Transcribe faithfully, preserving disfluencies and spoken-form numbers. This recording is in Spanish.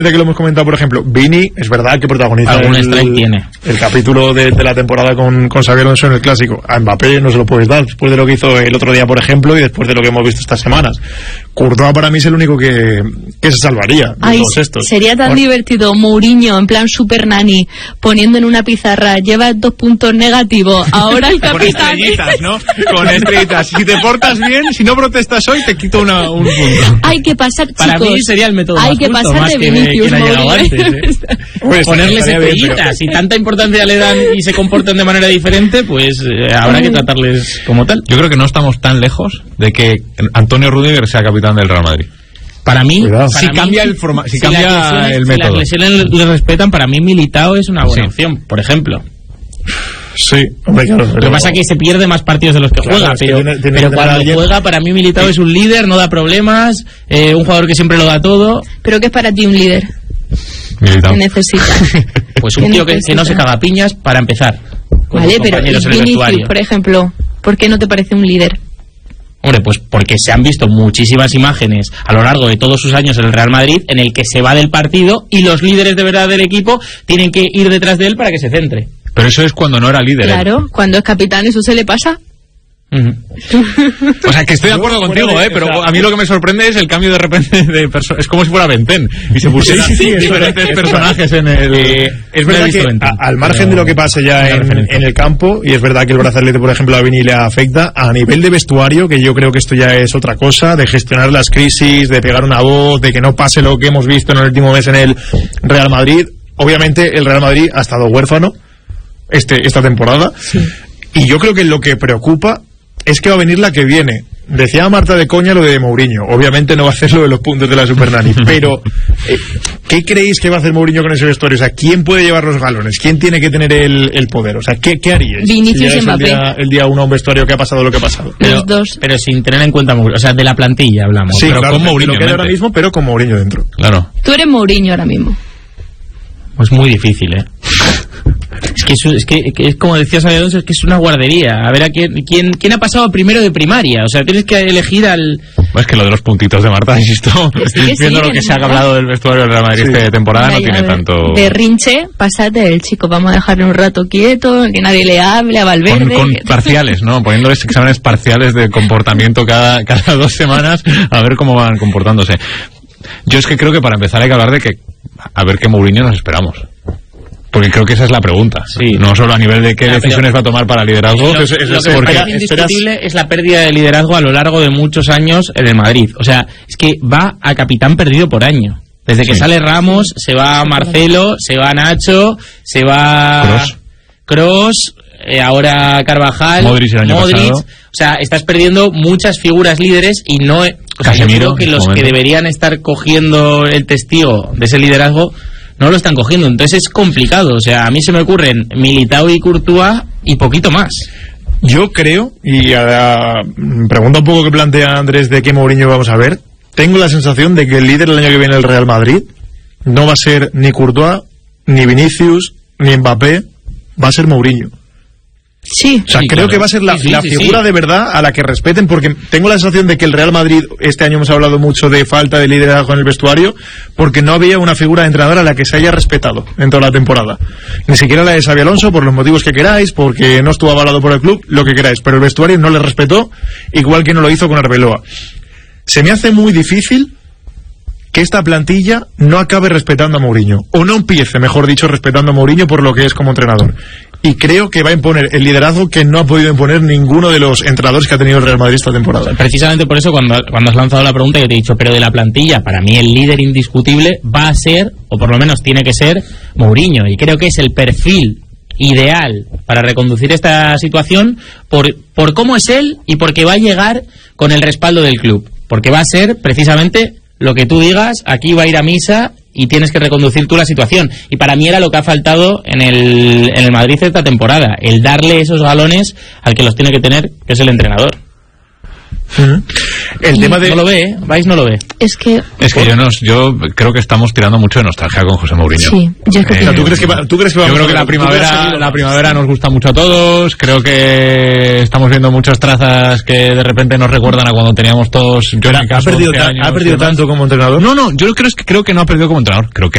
que lo hemos comentado, por ejemplo, Vini, es verdad que protagoniza algún el, strike tiene el capítulo de, de la temporada con, con Xabi Alonso en el Clásico. A Mbappé no se lo puedes dar, después de lo que hizo el otro día, por ejemplo, y después de lo que hemos visto estas semanas. Courtois para mí es el único que, que se salvaría de Ay, todos estos. sería tan Bueno, divertido Mourinho, en plan super nani, poniendo en una pizarra, lleva dos puntos negativos, ahora el Con capitán... estrellitas, ¿no? Con estrellitas. Si te portas bien, si no protestas hoy, te quito una, un punto. Hay que pasar, chicos. Para mí sería el método hay más que justo, pasar más de que de Vinicius quien ha llegado Mourinho. antes, ¿eh? pues, Ponerles estaría bien, estrellitas. pero- Si tanta importancia le dan y se comportan de manera diferente, pues eh, habrá que tratarles como tal. Yo creo que no estamos tan lejos de que Antonio Rüdiger sea capitán del Real Madrid. Para mí, Cuidado. para Si mí, cambia el forma- si cambia las lesiones- el si método. las lesiones le respetan, para mí Militao es una buena Sí. opción, por ejemplo. Sí, hombre, claro. Lo que pasa es que se pierde más partidos de los que Claro, juega, es que pero, tiene- tiene pero que tener cuando a alguien- juega, para mí Militao es un líder, no da problemas, eh, un jugador que siempre lo da todo. Pero ¿qué es para ti un líder? Militao. ¿Qué necesitas? Pues un ¿Qué tío que, que no se necesita? caga piñas para empezar. Con Vale, los pero compañeros en el Vinicius, vestuario. por ejemplo, ¿por qué no te parece un líder? Hombre, pues porque se han visto muchísimas imágenes a lo largo de todos sus años en el Real Madrid en el que se va del partido y los líderes de verdad del equipo tienen que ir detrás de él para que se centre. Pero eso es cuando no era líder. ¿eh? Claro, cuando es capitán eso se le pasa. Ujú. O sea, que estoy de acuerdo Yo, contigo, fuera de- ¿eh? Pero o sea, a mí lo que me sorprende es el cambio de repente de persona. Es como si fuera Benten y se pusieran Sí, sí, sí, es diferentes verdad. personajes en el... Eh, es No he verdad visto que Benten, a- al margen pero de lo que pase ya una en, referencia. en el campo, y es verdad que el brazalete, por ejemplo, a Vini le afecta, a nivel de vestuario, que yo creo que esto ya es otra cosa, de gestionar las crisis, de pegar una voz, de que no pase lo que hemos visto en el último mes en el Real Madrid. Obviamente el Real Madrid ha estado huérfano este esta temporada, y yo creo que lo que preocupa es que va a venir la que viene. Decía Marta de coña lo de Mourinho. Obviamente no va a hacer lo de los puntos de la Supernani. Pero, eh, ¿qué creéis que va a hacer Mourinho con ese vestuario? O sea, ¿quién puede llevar los galones? ¿Quién tiene que tener el, el poder? O sea, ¿qué, qué haríais? Vinicius si llegáis y Mbappé. el día, el día uno a un vestuario que ha pasado lo que ha pasado. Pero, Los dos. pero sin tener en cuenta, Mourinho, o sea, de la plantilla hablamos. Sí, pero claro, con de Mourinho lo que hay en ahora mente. mismo, pero con Mourinho dentro. Claro. Tú eres Mourinho ahora mismo. Pues muy difícil, ¿eh? Es que es, es que, que es como decía Xabi Alonso, es que es una guardería. A ver a quién, quién, quién ha pasado primero de primaria. O sea, tienes que elegir al... Es que lo de los puntitos de Marta, insisto, Sí que sí, viendo lo que es se ha verdad. hablado del vestuario del Real Madrid Sí. esta temporada, Mira, no ya, tiene a ver, tanto... De rinche, pasate del chico, vamos a dejarle un rato quieto, que nadie le hable a Con, Valverde. con parciales, ¿no? Poniéndoles exámenes parciales de comportamiento cada, cada dos semanas a ver cómo van comportándose. Yo es que creo que para empezar hay que hablar de que a ver qué Mourinho nos esperamos. Porque creo que esa es la pregunta. Sí. No solo a nivel de qué Ah, decisiones va a tomar para liderazgo. Lo, es- es- lo es que porque- es espera- indiscutible es la pérdida de liderazgo a lo largo de muchos años en el Madrid. O sea, es que va a capitán perdido por año. Desde que Sí. sale Ramos, se va Marcelo, se va Nacho, se va Kroos. Kroos, eh, ahora Carvajal, Modric el año pasado. O sea, estás perdiendo muchas figuras líderes y no... O sea, yo Casemiro, creo que en los su que momento. deberían estar cogiendo el testigo de ese liderazgo no lo están cogiendo. Entonces es complicado. O sea, a mí se me ocurren Militao y Courtois y poquito más. Yo creo, y ahora mm, pregunta un poco que plantea Andrés de qué Mourinho vamos a ver, tengo la sensación de que el líder el año que viene del Real Madrid no va a ser ni Courtois, ni Vinicius, ni Mbappé, va a ser Mourinho. Sí. O sea, Sí, creo claro. que va a ser la, Sí, sí, la sí, figura sí. de verdad a la que respeten, porque tengo la sensación de que el Real Madrid, este año hemos hablado mucho de falta de liderazgo en el vestuario, porque no había una figura de entrenador a la que se haya respetado en toda la temporada. Ni siquiera la de Xabi Alonso, por los motivos que queráis, porque no estuvo avalado por el club, lo que queráis, pero el vestuario no le respetó, igual que no lo hizo con Arbeloa. Se me hace muy difícil que esta plantilla no acabe respetando a Mourinho, o no empiece, mejor dicho, respetando a Mourinho por lo que es como entrenador. Y creo que va a imponer el liderazgo que no ha podido imponer ninguno de los entrenadores que ha tenido el Real Madrid esta temporada. Precisamente por eso, cuando, cuando has lanzado la pregunta, yo te he dicho, pero de la plantilla, para mí el líder indiscutible va a ser, o por lo menos tiene que ser, Mourinho. Y creo que es el perfil ideal para reconducir esta situación por, por cómo es él y porque va a llegar con el respaldo del club. Porque va a ser precisamente lo que tú digas, aquí va a ir a misa y tienes que reconducir tú la situación. Y para mí era lo que ha faltado en el, en el Madrid esta temporada, el darle esos galones al que los tiene que tener, que es el entrenador. Uh-huh. El tema de... No lo ve, ¿eh? Vais no lo ve. Es que... Es que yo, nos, yo creo que estamos tirando mucho de nostalgia con José Mourinho. Sí, yo es que Eh, O sea, ¿tú crees que, va- tú crees que Yo vamos creo a que ver- la tú crees primavera, que- la primavera nos gusta mucho a todos. Creo que estamos viendo muchas trazas que de repente nos recuerdan a cuando teníamos todos. Yo en mi ¿Ha caso, perdido, once ta- años ¿Ha y perdido demás. tanto como entrenador? No, no, yo creo, es que, creo que no ha perdido como entrenador. Creo que